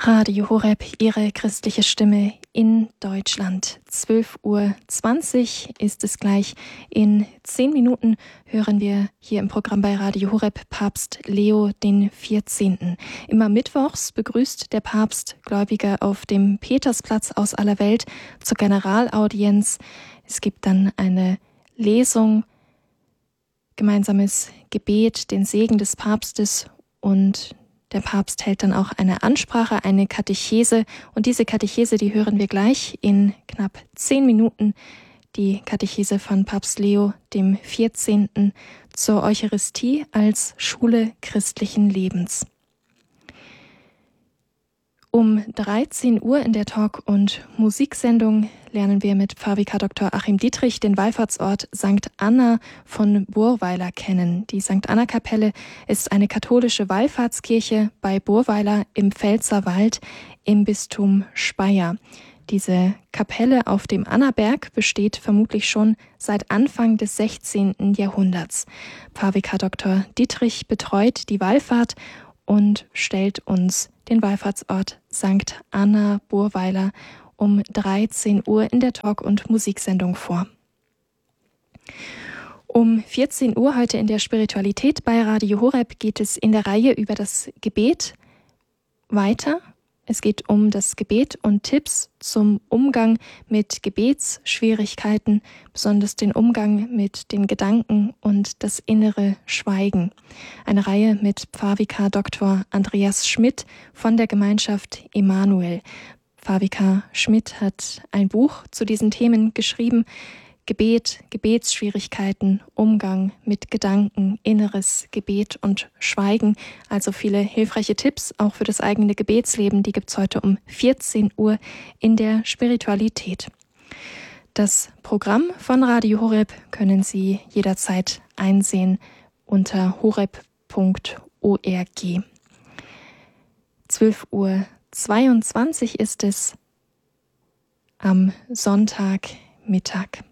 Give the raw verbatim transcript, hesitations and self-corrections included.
Radio Horeb, Ihre christliche Stimme in Deutschland. zwölf Uhr zwanzig ist es gleich. In zehn Minuten hören wir hier im Programm bei Radio Horeb Papst Leo den vierzehnten. Immer mittwochs begrüßt der Papst Gläubige auf dem Petersplatz aus aller Welt zur Generalaudienz. Es gibt dann eine Lesung, gemeinsames Gebet, den Segen des Papstes, und der Papst hält dann auch eine Ansprache, eine Katechese. Und diese Katechese, die hören wir gleich in knapp zehn Minuten. Die Katechese von Papst Leo dem vierzehnten zur Eucharistie als Schule christlichen Lebens. Um dreizehn Uhr in der Talk- und Musiksendung lernen wir mit Pfarrvikar Doktor Achim Dietrich den Wallfahrtsort Sankt Anna von Burweiler kennen. Die Sankt Anna-Kapelle ist eine katholische Wallfahrtskirche bei Burweiler im Pfälzerwald im Bistum Speyer. Diese Kapelle auf dem Annaberg besteht vermutlich schon seit Anfang des sechzehnten Jahrhunderts. Pfarrvikar Doktor Dietrich betreut die Wallfahrt und stellt uns den Wallfahrtsort Sankt Anna Burweiler um dreizehn Uhr in der Talk- und Musiksendung vor. Um vierzehn Uhr heute in der Spiritualität bei Radio Horeb geht es in der Reihe über das Gebet weiter. Es geht um das Gebet und Tipps zum Umgang mit Gebetsschwierigkeiten, besonders den Umgang mit den Gedanken und das innere Schweigen. Eine Reihe mit Pfarrvikar Doktor Andreas Schmidt von der Gemeinschaft Emanuel. Pfarrvikar Schmidt hat ein Buch zu diesen Themen geschrieben: Gebet, Gebetsschwierigkeiten, Umgang mit Gedanken, inneres Gebet und Schweigen. Also viele hilfreiche Tipps, auch für das eigene Gebetsleben. Die gibt's heute um vierzehn Uhr in der Spiritualität. Das Programm von Radio Horeb können Sie jederzeit einsehen unter horeb punkt org. zwölf Uhr zweiundzwanzig ist es am Sonntagmittag.